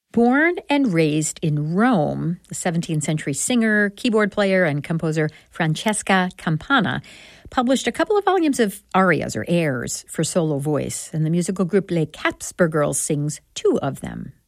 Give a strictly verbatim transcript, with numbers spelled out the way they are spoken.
Born and raised in Rome, the seventeenth century singer, keyboard player, and composer Francesca Campana published a couple of volumes of arias or airs for solo voice, and the musical group Les Capsper Girls sings two of them.